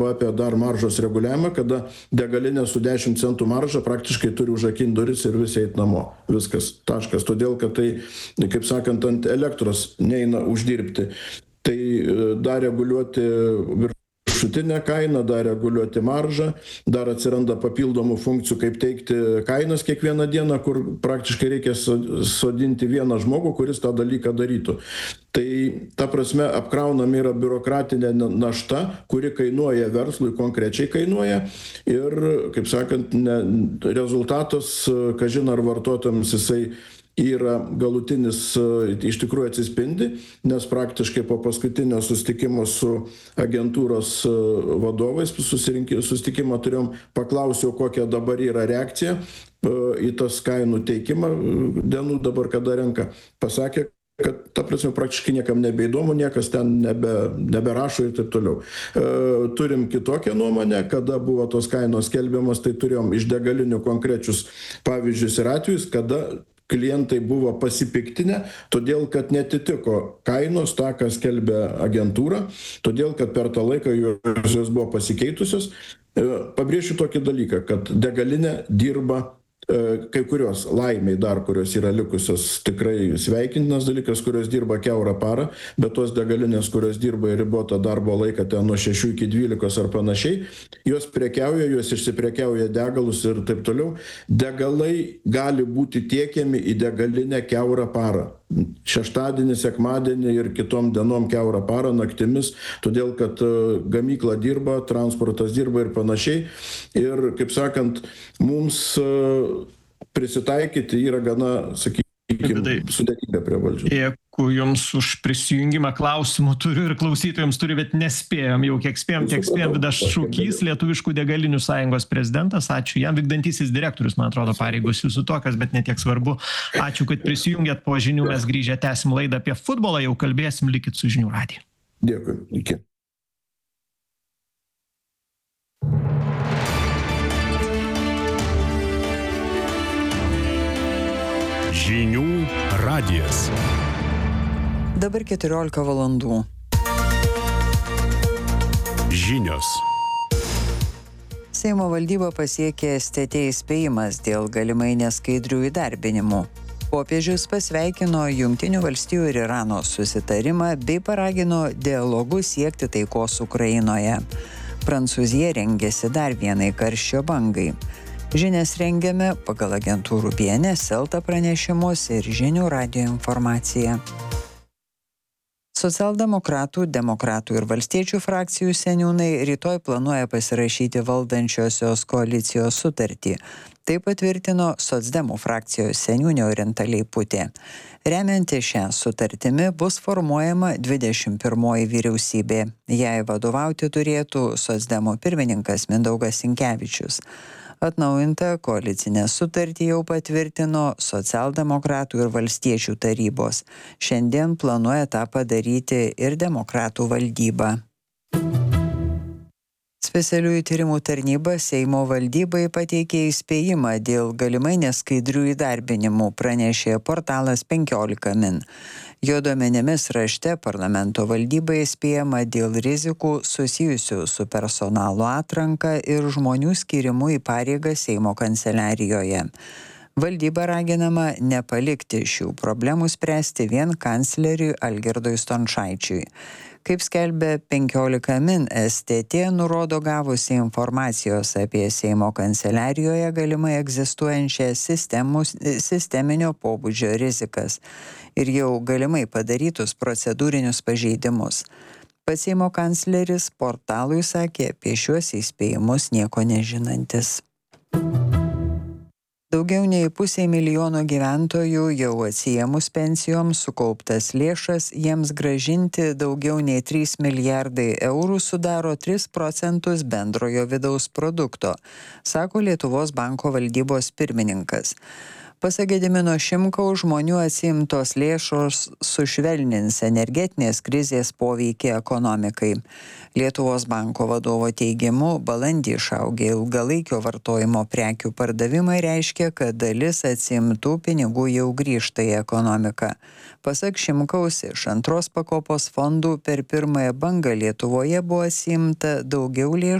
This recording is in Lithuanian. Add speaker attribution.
Speaker 1: apie dar maržos reguliavimą, kada degalinė su 10 centų marža praktiškai turi užrakinti duris ir visi eit namo. Viskas, taškas. Todėl, kad tai, kaip sakant, ant elektros neina uždirbti. Tai dar reguliuoti viršutinę kainą, dar reguliuoti maržą, dar atsiranda papildomų funkcijų, kaip teikti kainas kiekvieną dieną, kur praktiškai reikia sodinti vieną žmogų, kuris tą dalyką darytų. Tai ta prasme apkraunami yra biurokratinė našta, kuri kainuoja verslui, konkrečiai kainuoja ir, kaip sakant, rezultatas, kažin ar vartotojams jisai yra galutinis, iš tikrųjų atsispindi, nes praktiškai po paskutinio susitikimo su agentūros vadovais, susitikimą turėjom, paklausiau, kokia dabar yra reakcija į tas kainų teikimą dienų dabar, kada renka. Pasakė, kad, ta prasme, praktiškai niekam nebeįdomu, niekas ten neberašo ir taip toliau. Turim kitokią nuomonę, kada buvo tos kainos skelbiamas, tai turėjom iš degalinių konkrečius pavyzdžius ir atvejus, kada klientai buvo pasipiktinę, todėl kad netitiko kainos tą, ką skelbia agentūra, todėl kad per tą laiką jos buvo pasikeitusios. Pabrėšiu tokį dalyką, kad degalinė dirba kai kurios laimiai dar, kurios yra likusios, tikrai sveikintinas dalykas, kurios dirba kiaurą parą, bet tos degalinės, kurios dirba į ribotą darbo laiką, ten nuo 6 iki 12 ar panašiai, jos prekiauja, jos išsiprekiauja degalus ir taip toliau. Degalai gali būti tiekiami į degalinę kiaurą parą. Šeštadienį, sekmadienį ir kitom dienom kiaurą parą, naktimis, todėl kad gamykla dirba, transportas dirba ir panašiai. Ir, kaip sakant, mums prisitaikyti yra gana, sakykime, sudėtinga prie valdžios.
Speaker 2: Dėkui Jums už prisijungimą, klausimų turiu ir klausytojams turiu, bet nespėjom, jau kiek spėjom, tiek spėjom. Vidas Šukys, Lietuviškų degalinių sąjungos prezidentas, ačiū jam, vykdantysis direktorius, man atrodo, pareigos jūsų tokios, bet netiek svarbu. Ačiū, kad prisijungėt, po žinių mes grįžę tęsim laidą apie futbolą, jau kalbėsim, likit su žinių radiju.
Speaker 1: Dėkui, iki.
Speaker 3: Žinių radijas.
Speaker 4: Dabar 14 valandų.
Speaker 3: Žinios.
Speaker 4: Seimo valdyba pasiekė STT įspėjimas dėl galimai neskaidrių įdarbinimų. Popiežius pasveikino Jungtinių valstijų ir Irano susitarimą bei paragino dialogu siekti taikos Ukrainoje. Prancūzija rengėsi dar vienai karščio bangai. Žinias rengiame pagal agentūrų BNS, Elta pranešimus ir Žinių radijo informaciją. Socialdemokratų, demokratų ir valstiečių frakcijų seniūnai rytoj planuoja pasirašyti valdančiosios koalicijos sutartį. Tai patvirtino socdemų frakcijos seniūnė Orinta Leiputė. Remianti šią sutartimi bus formuojama 21 vyriausybė. Jai vadovauti turėtų socdemų pirmininkas Mindaugas Sinkevičius. Atnaujintą koalicinę sutartį jau patvirtino socialdemokratų ir valstiečių tarybos. Šiandien planuoja tą padaryti ir demokratų valdyba. Specialiųjų tyrimų tarnyba Seimo valdybai pateikė įspėjimą dėl galimai neskaidrių įdarbinimų, pranešė portalas 15 min. Jo duomenimis rašte parlamento valdyba įspėjama dėl rizikų susijusių su personalo atranka ir žmonių skirimu į pareigą Seimo kanceliarijoje. Valdyba raginama nepalikti šių problemų spręsti vien kancleriui Algirdui Stončaičiui. Kaip skelbė 15 min, STT nurodo gavusi informacijos apie Seimo kanceliarijoje galimai egzistuojančią sisteminio pobūdžio rizikas ir jau galimai padarytus procedūrinius pažeidimus. Pats Seimo kancleris portalui sakė apie šiuos įspėjimus nieko nežinantis. Daugiau nei 500 000 gyventojų jau atsiėmus pensijoms sukauptas lėšas jiems grąžinti daugiau nei 3 milijardai eurų sudaro 3% bendrojo vidaus produkto, sako Lietuvos banko valdybos pirmininkas. Pasak Gedimino Šimkaus, žmonių atsiimtos lėšos sušvelnins energetinės krizės poveikį ekonomikai. Lietuvos banko vadovo teigimu, balandį išaugę ilgalaikio vartojimo prekių pardavimai reiškia, kad dalis atsiimtų pinigų jau grįžta į ekonomiką. Pasak Šimkaus, iš antros pakopos fondų per pirmąją bangą Lietuvoje buvo atsiimta daugiau lėšų